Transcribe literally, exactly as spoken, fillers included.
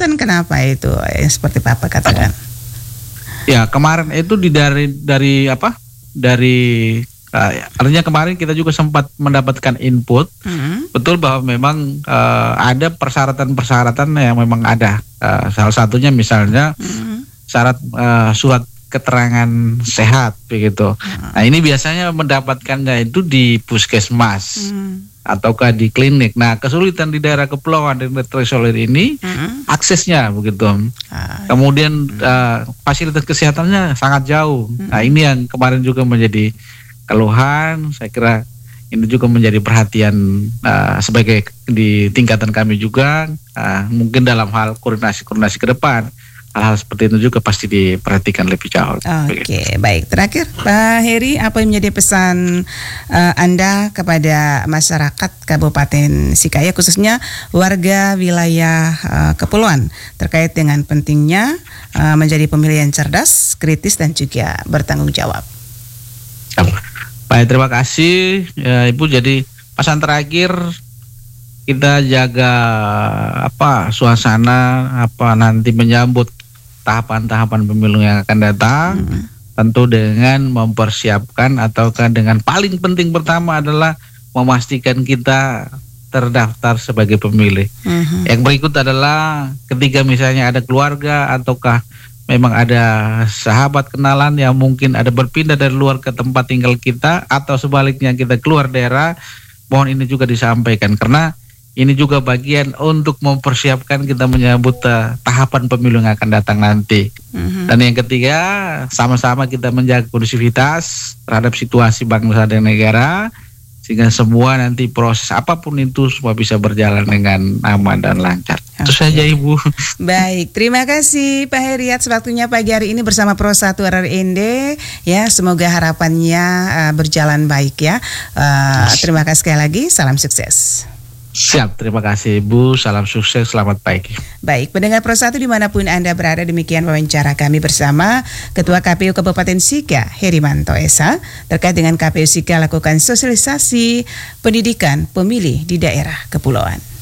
alasan kenapa itu eh, seperti Bapak katakan? Ya, kemarin itu di dari dari apa? Dari uh, artinya kemarin kita juga sempat mendapatkan input, mm-hmm. betul bahwa memang uh, ada persyaratan-persyaratan yang memang ada. Uh, salah satunya misalnya mm-hmm. syarat uh, surat keterangan sehat begitu. Mm-hmm. Nah, ini biasanya mendapatkannya itu di puskesmas. Mm-hmm. ataukah di klinik. Nah, kesulitan di daerah kepulauan dan terisolir ini mm-hmm. aksesnya begitu. Ah, Kemudian mm-hmm. uh, fasilitas kesehatannya sangat jauh. Mm-hmm. Nah, ini yang kemarin juga menjadi keluhan. Saya kira ini juga menjadi perhatian uh, sebagai di tingkatan kami juga. Uh, mungkin dalam hal koordinasi-koordinasi ke depan, hal-hal seperti itu juga pasti diperhatikan lebih jauh. Oke, okay, baik. Terakhir, Pak Heri, apa yang menjadi pesan uh, Anda kepada masyarakat Kabupaten Sikaya, khususnya warga wilayah uh, kepulauan, terkait dengan pentingnya uh, menjadi pemilih yang cerdas, kritis, dan juga bertanggung jawab? Baik, terima kasih, ya, Ibu. Jadi pesan terakhir, kita jaga apa suasana apa nanti menyambut tahapan-tahapan pemilu yang akan datang, hmm. tentu dengan mempersiapkan ataukah dengan paling penting pertama adalah memastikan kita terdaftar sebagai pemilih. Hmm. Yang berikut adalah ketika misalnya ada keluarga ataukah memang ada sahabat kenalan yang mungkin ada berpindah dari luar ke tempat tinggal kita atau sebaliknya kita keluar daerah, mohon ini juga disampaikan karena ini juga bagian untuk mempersiapkan kita menyambut uh, tahapan pemilu yang akan datang nanti. Mm-hmm. Dan yang ketiga, sama-sama kita menjaga kondusivitas terhadap situasi bangsa dan negara, sehingga semua nanti proses apapun itu semua bisa berjalan dengan aman dan lancar. Okay. Itu saja, Ibu. Baik, terima kasih Pak Heri atas waktunya pagi hari ini bersama Pro satu R R N D. Ya, semoga harapannya uh, berjalan baik ya. Uh, terima kasih sekali lagi, salam sukses. Siap, terima kasih Ibu, salam sukses, selamat pagi. Baik, pendengar Pro satu dimanapun Anda berada, demikian wawancara kami bersama Ketua K P U Kabupaten Sika, Herimanto Esa, terkait dengan K P U Sika lakukan sosialisasi pendidikan pemilih di daerah kepulauan.